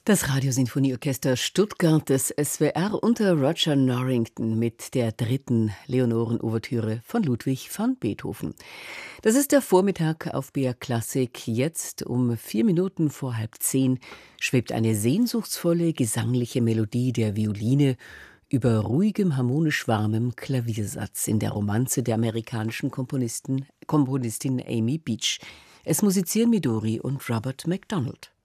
Das Radiosinfonieorchester Stuttgart des SWR unter Roger Norrington mit der dritten Leonoren-Ouvertüre von Ludwig van Beethoven. Das ist der Vormittag auf BR Klassik. Jetzt um 4 Minuten vor 9:30 schwebt eine sehnsuchtsvolle gesangliche Melodie der Violine über ruhigem, harmonisch warmem Klaviersatz in der Romanze der amerikanischen Komponistin Amy Beach. Es musizieren Midori und Robert MacDonald.